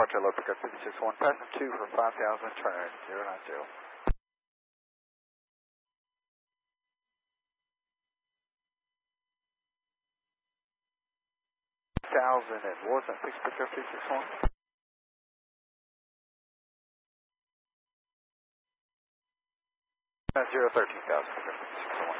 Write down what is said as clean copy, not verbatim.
Departure low pickup 561, passing 2 for 5,000, turn 090. 1,000 and Warden, 6 pickup 261. 013,000 pickup.